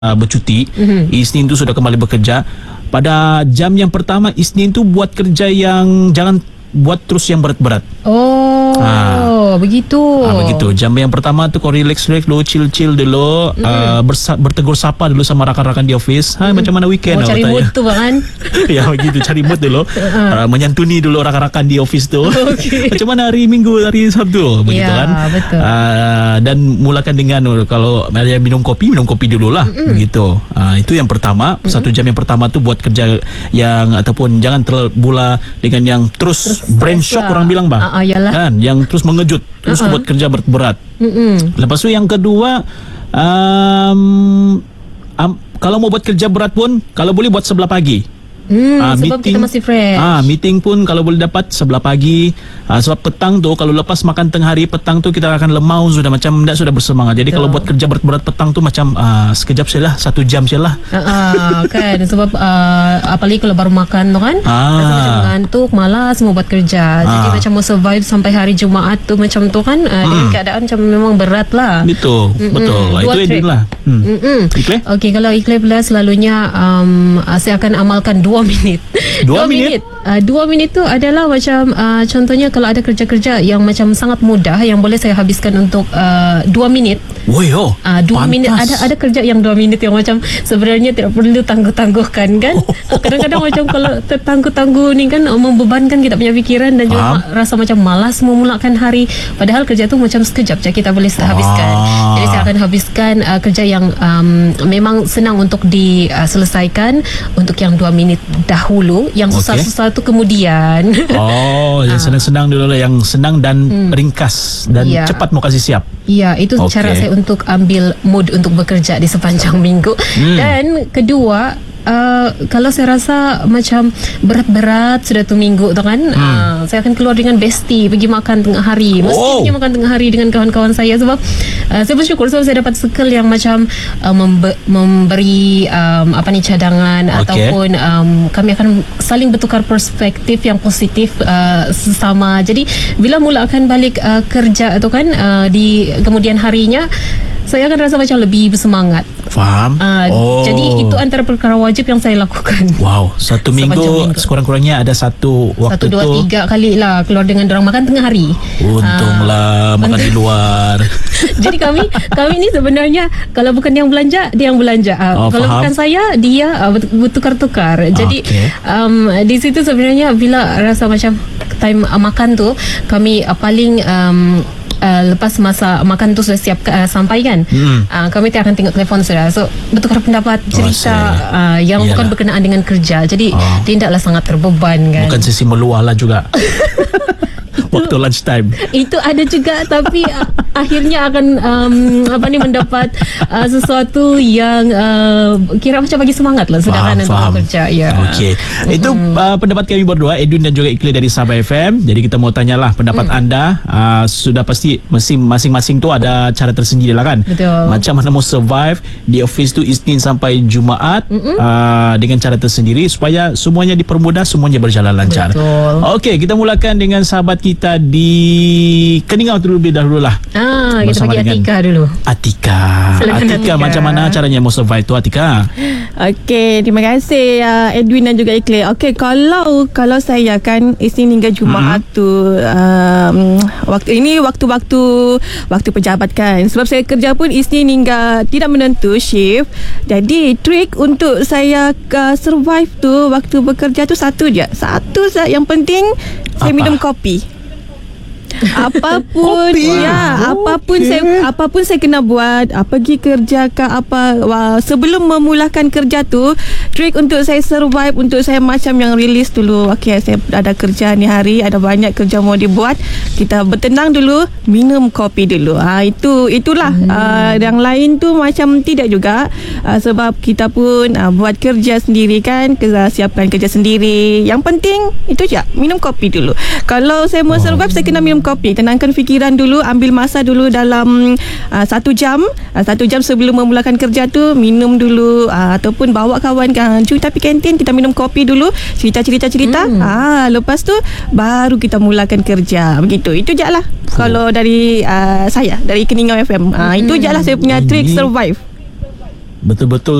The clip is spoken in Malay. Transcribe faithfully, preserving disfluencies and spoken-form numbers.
uh, bercuti. Mm-hmm. Isnin tu sudah kembali bekerja. Pada jam yang pertama Isnin tu buat kerja yang jangan buat terus yang berat-berat. Oh, ha. begitu. Ha, begitu. Jam yang pertama tu kau relax-relax dulu, chill-chill dulu, mm. uh, bersa- bertegur sapa dulu sama rakan-rakan di office. Hai, mm. macam mana weekend? Oh, cari mood tu kan? Ya, begitu. Cari mood dulu. uh, menyantuni dulu rakan-rakan di office tu. Okay. Macam mana hari Minggu, hari Sabtu? Begitu ya, kan? Betul. Uh, dan mulakan dengan kalau ada minum kopi, minum kopi dululah. Mm. Begitu. Uh, itu yang pertama. Mm. Satu jam yang pertama tu buat kerja yang ataupun jangan terbola dengan yang terus, terus brain shock lah. Orang bilang bang, uh, uh, kan, yang terus mengejut, terus uh-uh. buat kerja berat-berat. Mm-mm. Lepas tu yang kedua, um, um, kalau mau buat kerja berat pun, kalau boleh buat sebelah pagi. Hmm, ah, sebab meeting, kita masih fresh. Ah, meeting pun kalau boleh dapat sebelah pagi. Ah, sebab petang tu kalau lepas makan tengah hari, petang tu kita akan lemau sudah, macam tidak sudah bersemangat. Jadi so. kalau buat kerja berat-berat petang tu macam ah, sekejap sajalah, satu jam sajalah. Uh, kan sebab uh, apalagi kalau baru makan tu kan, ah. rasa macam ngantuk, malas mau buat kerja. Jadi ah. macam mau survive sampai hari Jumaat tu macam tu kan, uh, hmm. keadaan macam memang berat lah. Betul, Mm-mm. betul. Itu Edwin lah. Hmm. Ikle? Okey, kalau Ikle pula selalunya um, saya akan amalkan dua minit. Dua, dua minit? minit. Uh, dua minit tu adalah macam uh, contohnya kalau ada kerja-kerja yang macam sangat mudah yang boleh saya habiskan untuk uh, dua minit. Woi, oh. Uh, dua minit. Ada ada kerja yang dua minit yang macam sebenarnya tidak perlu tangguh-tangguhkan kan. Kadang-kadang macam kalau tertangguh-tangguh ni kan membebankan kita punya fikiran dan juga ma- rasa macam malas memulakan hari. Padahal kerja tu macam sekejap je kita boleh habiskan. Ah. Jadi saya akan habiskan uh, kerja yang um, memang senang untuk diselesaikan uh, untuk yang dua minit dahulu, yang susah-susah tu kemudian. Oh, yang senang-senang dulu lah, yang senang dan hmm. ringkas dan ya. cepat mau kasih siap. Ya, itu okay. cara saya untuk ambil mood untuk bekerja di sepanjang minggu. Hmm. Dan kedua, Uh, kalau saya rasa macam berat-berat sudah tu minggu tu kan, hmm. uh, saya akan keluar dengan bestie pergi makan tengah hari. Mesti oh. pergi makan tengah hari dengan kawan-kawan saya sebab uh, saya bersyukur sebab saya dapat circle yang macam uh, membe- memberi um, apa ni cadangan, okay. ataupun um, kami akan saling bertukar perspektif yang positif uh, sesama. Jadi bila mula akan balik uh, kerja tu kan, uh, di kemudian harinya saya akan rasa macam lebih bersemangat. Faham? Uh, oh. Jadi itu antara perkara wajib yang saya lakukan. Wow, satu minggu, minggu sekurang-kurangnya ada satu waktu satu, dua, tu. tiga kali lah keluar dengan dorang makan tengah hari. Untunglah uh, makan di luar. Jadi kami kami ni sebenarnya kalau bukan yang belanja, dia yang belanja. Uh, oh, kalau faham. bukan saya, dia uh, bertukar-tukar. Jadi okay. um, di situ sebenarnya bila rasa macam time uh, makan tu, kami uh, paling um, Uh, lepas masa makan tu sudah siap uh, sampai kan, hmm. uh, kami akan tengok telefon sudah. So bertukar pendapat, cerita oh, uh, yang Iyalah. bukan berkenaan dengan kerja. Jadi oh. tidaklah sangat terbeban kan. Bukan sesi meluah lah juga. Waktu lunch time. Itu ada juga, tapi uh, akhirnya akan um, apa ni mendapat uh, sesuatu yang uh, kira macam bagi semangat lah sedangkan untuk kerja. Ya. Okey. Mm-hmm. Itu uh, pendapat kami berdua, Edwin dan juga Ikle dari Sabah F M. Jadi kita mau tanyalah pendapat mm. anda. Uh, sudah pasti masing-masing tu ada cara tersendiri lah kan. Betul. Macam mana mau survive di office tu Isnin sampai Jumaat uh, dengan cara tersendiri supaya semuanya dipermudah, semuanya berjalan lancar. Betul. Okey, kita mulakan dengan sahabat kita di Keningau terlebih dahulu lah. Ah, kita bagi Atika dulu. Atika. Atika, Atika, macam mana caranya mau survive tu Atika? Okey, terima kasih uh, Edwin dan juga Ikle. Okey, kalau kalau saya kan Isnin hingga Jumaat mm-hmm. tu um, waktu ini waktu-waktu waktu pejabat kan. Sebab saya kerja pun Isnin hingga tidak menentu shift. Jadi trik untuk saya uh, survive tu waktu bekerja tu satu je. Satu saja yang penting, saya Apa? minum kopi. Apapun kopi. ya, oh, apapun okay. saya apapun saya kena buat, uh, pergi kerja ke apa, wah, sebelum memulakan kerja tu, trik untuk saya survive, untuk saya macam yang release dulu. Okey, saya ada kerja ni hari, ada banyak kerja mau dibuat, kita bertenang dulu, minum kopi dulu. Ha, itu itulah. Hmm. Uh, yang lain tu macam tidak juga, uh, sebab kita pun uh, buat kerja sendiri kan, kita siapkan kerja sendiri. Yang penting itu je, minum kopi dulu. Kalau saya mau survive, oh. saya kena minum kopi, tenangkan fikiran dulu, ambil masa dulu dalam uh, satu jam uh, satu jam sebelum memulakan kerja tu, minum dulu, uh, ataupun bawa kawan kan, cuy tapi kantin, kita minum kopi dulu, cerita-cerita-cerita hmm. ah, lepas tu baru kita mulakan kerja. Begitu, itu je lah oh. kalau dari uh, saya, dari Keningau F M. uh, hmm. Itu je lah saya punya trik survive. betul-betul